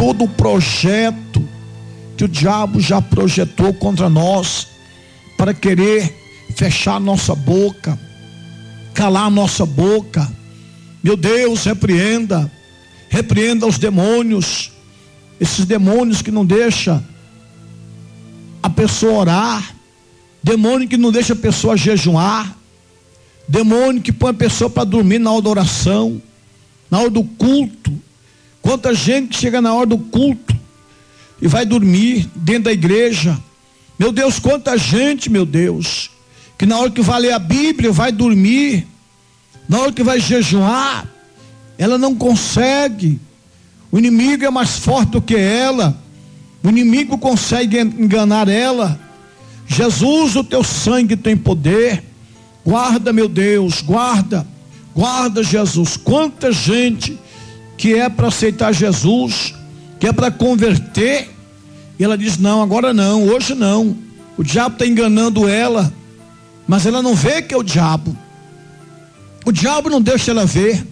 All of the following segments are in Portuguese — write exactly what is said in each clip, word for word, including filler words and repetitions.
todo o projeto que o diabo já projetou contra nós, para querer fechar nossa boca, calar nossa boca. Meu Deus, repreenda, repreenda os demônios, esses demônios que não deixam a pessoa orar, demônio que não deixa a pessoa jejuar, demônio que põe a pessoa para dormir na hora da oração, na hora do culto. Quanta gente chega na hora do culto e vai dormir dentro da igreja. Meu Deus, quanta gente, meu Deus, que na hora que vai ler a Bíblia vai dormir, na hora que vai jejuar, ela não consegue. O inimigo é mais forte do que ela, o inimigo consegue enganar ela. Jesus, o teu sangue tem poder. Guarda, meu Deus, guarda, guarda, Jesus. Quanta gente que é para aceitar Jesus, que é para converter, e ela diz: não, agora não, hoje não. O diabo está enganando ela, mas ela não vê que é o diabo. O diabo não deixa ela ver,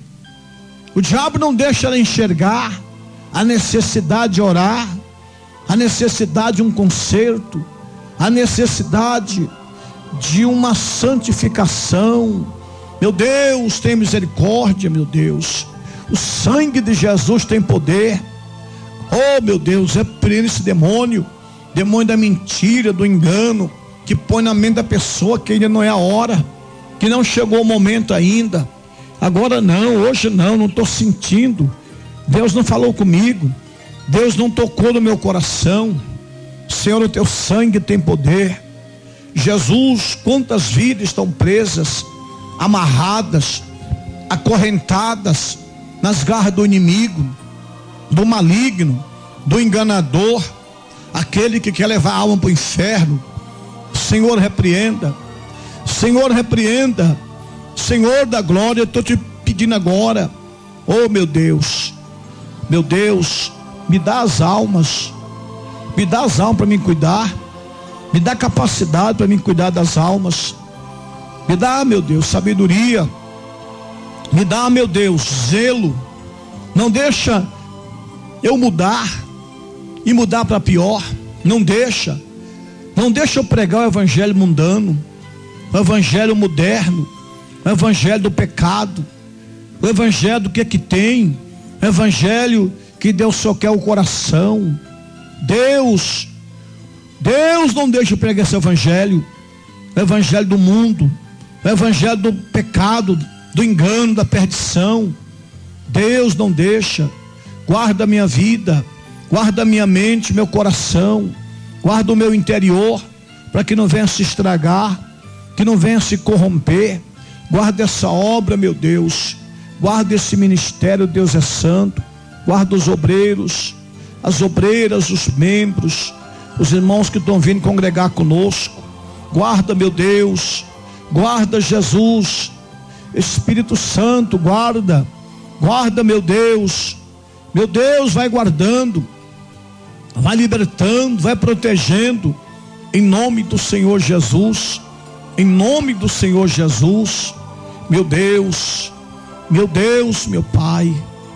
o diabo não deixa ela enxergar a necessidade de orar, a necessidade de um conserto, a necessidade de uma santificação. Meu Deus, tem misericórdia, meu Deus. O sangue de Jesus tem poder. Oh, meu Deus, repreenda esse demônio, demônio da mentira, do engano, que põe na mente da pessoa que ainda não é a hora, que não chegou o momento ainda. Agora não, hoje não, não estou sentindo. Deus não falou comigo, Deus não tocou no meu coração. Senhor, o teu sangue tem poder. Jesus, quantas vidas estão presas, amarradas, acorrentadas nas garras do inimigo, do maligno, do enganador, aquele que quer levar a alma para o inferno. Senhor, repreenda, Senhor, repreenda, Senhor da glória. Eu estou te pedindo agora, oh meu Deus, meu Deus, me dá as almas, me dá as almas para me cuidar, me dá capacidade para me cuidar das almas, me dá, meu Deus, sabedoria, me dá, meu Deus, zelo. Não deixa eu mudar e mudar para pior. Não deixa, não deixa eu pregar o evangelho mundano, o evangelho moderno, o evangelho do pecado, o evangelho do que é que tem, o evangelho que Deus só quer o coração. Deus, Deus não deixa eu pregar esse evangelho, o evangelho do mundo, o evangelho do pecado, do engano, da perdição. Deus não deixa. Guarda a minha vida, guarda a minha mente, meu coração, guarda o meu interior, para que não venha se estragar, que não venha se corromper. Guarda essa obra, meu Deus, guarda esse ministério, Deus é santo. Guarda os obreiros, as obreiras, os membros, os irmãos que estão vindo congregar conosco. Guarda, meu Deus, guarda, Jesus. Espírito Santo, guarda, guarda, meu Deus, meu Deus, vai guardando, vai libertando, vai protegendo, em nome do Senhor Jesus, em nome do Senhor Jesus. Meu Deus, meu Deus, meu Pai,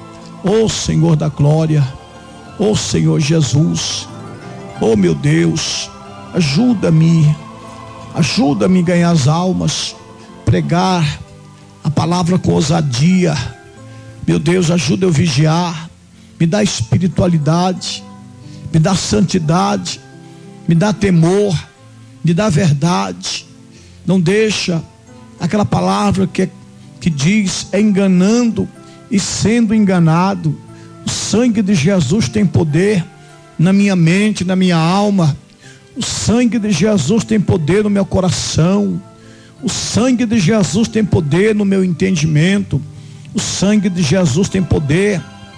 ó Senhor da glória, ó Senhor Jesus, ó meu Deus, ajuda-me, ajuda-me a ganhar as almas, pregar a palavra com ousadia. Meu Deus, ajuda eu a vigiar, me dá espiritualidade, me dá santidade, me dá temor, me dá verdade. Não deixa aquela palavra que, que diz, é enganando e sendo enganado. O sangue de Jesus tem poder na minha mente, na minha alma. O sangue de Jesus tem poder no meu coração. O sangue de Jesus tem poder no meu entendimento. O sangue de Jesus tem poder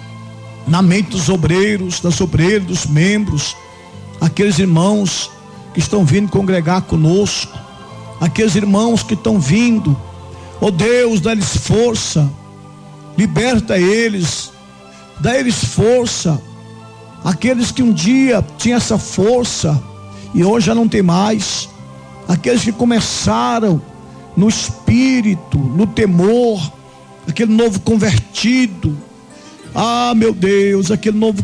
na mente dos obreiros, das obreiras, dos membros, aqueles irmãos que estão vindo congregar conosco, aqueles irmãos que estão vindo. Oh Deus, dá-lhes força, liberta eles, dá eles força. Aqueles que um dia tinham essa força e hoje já não tem mais, aqueles que começaram no espírito, no temor, aquele novo convertido, ah meu Deus, aquele novo